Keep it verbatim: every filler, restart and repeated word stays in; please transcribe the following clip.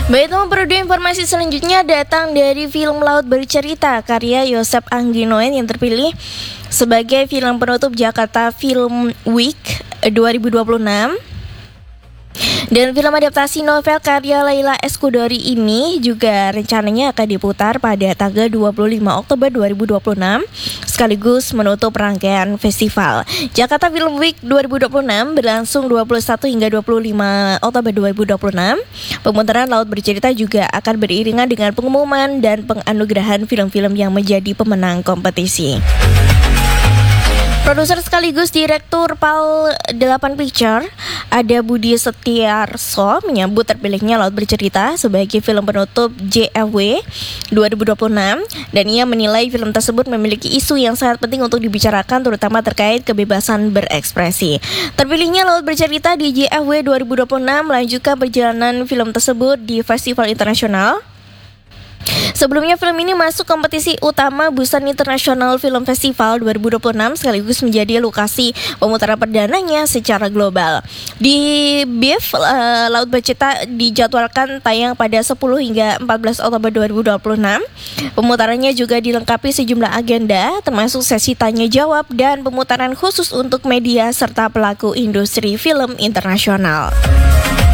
Baik teman Produk, informasi selanjutnya datang dari film Laut Bercerita karya Yosep Angginoen yang terpilih sebagai film penutup Jakarta Film Week dua ribu dua puluh enam. Dan film adaptasi novel karya Laila Eskudori ini juga rencananya akan diputar pada tanggal dua puluh lima Oktober dua ribu dua puluh enam sekaligus menutup rangkaian festival. Jakarta Film Week dua ribu dua puluh enam berlangsung dua puluh satu hingga dua puluh lima Oktober dua ribu dua puluh enam. Pemutaran Laut Bercerita juga akan beriringan dengan pengumuman dan penganugerahan film-film yang menjadi pemenang kompetisi. Produser sekaligus direktur P A L delapan Picture, ada Budi Setiarso, menyambut terpilihnya Laut Bercerita sebagai film penutup J F W dua ribu dua puluh enam, dan ia menilai film tersebut memiliki isu yang sangat penting untuk dibicarakan, terutama terkait kebebasan berekspresi. Terpilihnya Laut Bercerita di J F W dua ribu dua puluh enam melanjutkan perjalanan film tersebut di festival internasional. Sebelumnya film ini masuk kompetisi utama Busan International Film Festival dua ribu dua puluh enam sekaligus menjadi lokasi pemutaran perdananya secara global. Di B I F, uh, Laut Bercerita dijadwalkan tayang pada sepuluh hingga empat belas Oktober dua ribu dua puluh enam. Pemutarannya juga dilengkapi sejumlah agenda termasuk sesi tanya jawab dan pemutaran khusus untuk media serta pelaku industri film internasional.